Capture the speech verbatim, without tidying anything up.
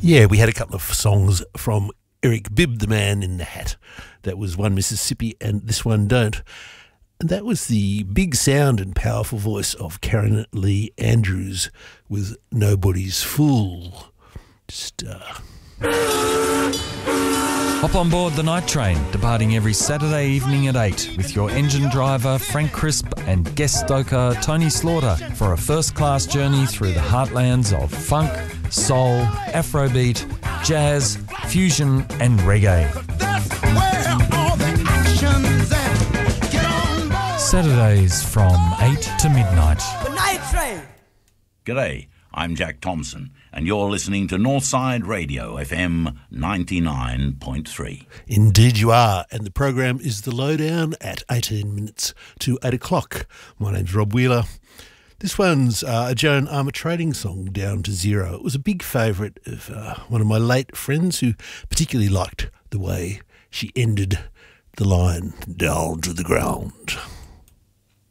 Yeah, we had a couple of songs from Eric Bibb, the Man in the Hat. That was One Mississippi and This One Don't. And that was the big sound and powerful voice of Karen Lee Andrews with Nobody's Fool. Just, uh... Hop on board the night train, departing every Saturday evening at eight with your engine driver Frank Crisp and guest stoker Tony Slaughter for a first-class journey through the heartlands of funk, soul, afrobeat, jazz, fusion and reggae. That's where all the action's at. Get on board. Saturdays from eight to midnight. The night train. G'day, I'm Jack Thompson, and you're listening to Northside Radio, F M ninety-nine point three. Indeed you are, and the program is The Lowdown at eighteen minutes to eight o'clock. My name's Rob Wheeler. This one's uh, a Joan Armatrading song, Down to Zero. It was a big favourite of uh, one of my late friends who particularly liked the way she ended the line, down to the ground.